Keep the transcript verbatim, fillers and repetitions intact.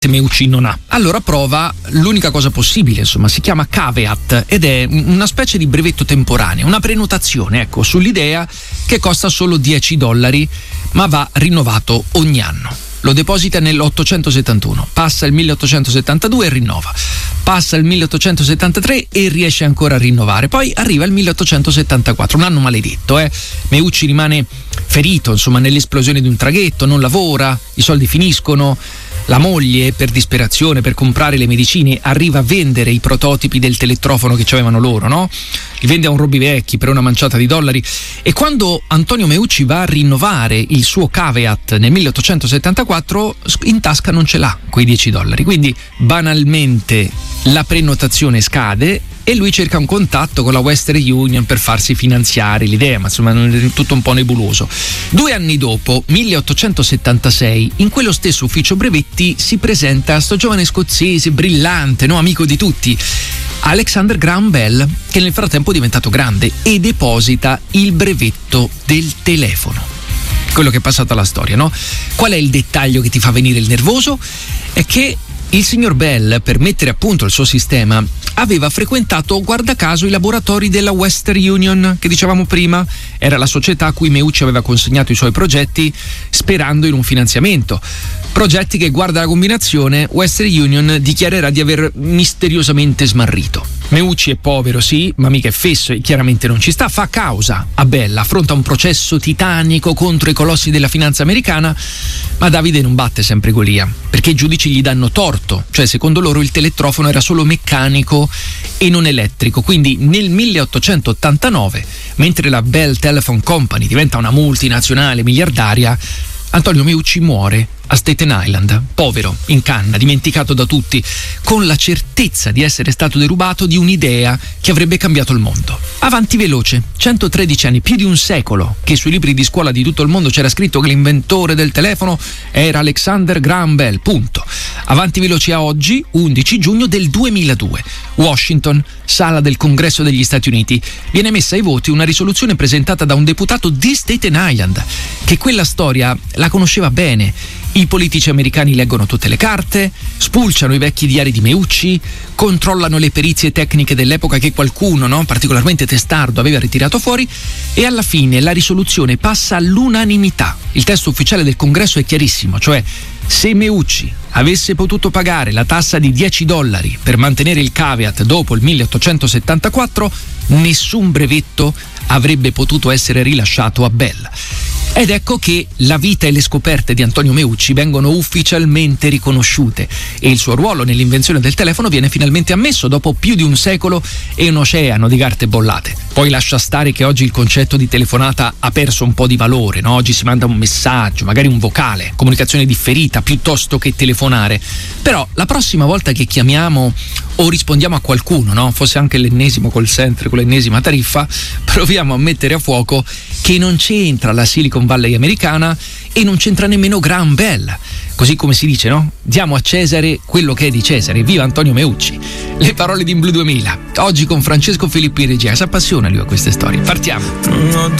Meucci non ha. Allora prova l'unica cosa possibile, insomma, si chiama caveat ed è una specie di brevetto temporaneo, una prenotazione, ecco, sull'idea che costa solo dieci dollari, ma va rinnovato ogni anno. Lo deposita nell'ottocentosettantuno, passa il milleottocentosettantadue e rinnova, passa il milleottocentosettantatré e riesce ancora a rinnovare, poi arriva il milleottocentosettantaquattro, un anno maledetto, eh. Meucci rimane ferito, insomma, nell'esplosione di un traghetto, non lavora, i soldi finiscono. La moglie, per disperazione, per comprare le medicine, arriva a vendere i prototipi del telettrofono che avevano loro, no? Li vende a un rompivecchi per una manciata di dollari. E quando Antonio Meucci va a rinnovare il suo caveat nel milleottocentosettantaquattro, in tasca non ce l'ha quei dieci dollari. Quindi, banalmente, la prenotazione scade e lui cerca un contatto con la Western Union per farsi finanziare l'idea, ma insomma è tutto un po' nebuloso. Due anni dopo, milleottocentosettantasei, in quello stesso ufficio brevetti si presenta sto giovane scozzese brillante, no, amico di tutti, Alexander Graham Bell, che nel frattempo è diventato grande e deposita il brevetto del telefono. Quello che è passato alla storia, no? Qual è il dettaglio che ti fa venire il nervoso? È che il signor Bell, per mettere a punto il suo sistema, aveva frequentato, guarda caso, i laboratori della Western Union, che dicevamo prima era la società a cui Meucci aveva consegnato i suoi progetti sperando in un finanziamento. Progetti che, guarda la combinazione, Western Union dichiarerà di aver misteriosamente smarrito. Meucci è povero, sì, ma mica è fesso e chiaramente non ci sta, fa causa a Bell, affronta un processo titanico contro i colossi della finanza americana, ma Davide non batte sempre Golia, perché i giudici gli danno torto, cioè secondo loro il telettrofono era solo meccanico e non elettrico. Quindi nel milleottocentottantanove, mentre la Bell Telephone Company diventa una multinazionale miliardaria, Antonio Meucci muore a Staten Island, povero, in canna, dimenticato da tutti, con la certezza di essere stato derubato di un'idea che avrebbe cambiato il mondo. Avanti veloce, centotredici anni, più di un secolo che sui libri di scuola di tutto il mondo c'era scritto che l'inventore del telefono era Alexander Graham Bell, punto. Avanti veloci a oggi, undici giugno del duemiladue. Washington, sala del Congresso degli Stati Uniti. Viene messa ai voti una risoluzione presentata da un deputato di Staten Island, che quella storia la conosceva bene. I politici americani leggono tutte le carte, spulciano i vecchi diari di Meucci, controllano le perizie tecniche dell'epoca che qualcuno, no, particolarmente testardo, aveva ritirato fuori, e alla fine la risoluzione passa all'unanimità. Il testo ufficiale del Congresso è chiarissimo, cioè se Meucci avesse potuto pagare la tassa di dieci dollari per mantenere il caveat dopo il milleottocentosettantaquattro, nessun brevetto avrebbe potuto essere rilasciato a Bell. Ed ecco che la vita e le scoperte di Antonio Meucci vengono ufficialmente riconosciute e il suo ruolo nell'invenzione del telefono viene finalmente ammesso dopo più di un secolo e un oceano di carte bollate. Poi lascia stare che oggi il concetto di telefonata ha perso un po' di valore, no? Oggi si manda un messaggio, magari un vocale, comunicazione differita piuttosto che telefonare. Però la prossima volta che chiamiamo o rispondiamo a qualcuno, no? Fosse anche l'ennesimo call center con l'ennesima tariffa, proviamo a mettere a fuoco che non c'entra la Silicon Valley americana e non c'entra nemmeno Graham Bell. Così come si dice, no? Diamo a Cesare quello che è di Cesare. Viva Antonio Meucci! Le parole di In Blu duemila. Oggi con Francesco Filippi in regia. Si appassiona lui a queste storie. Partiamo!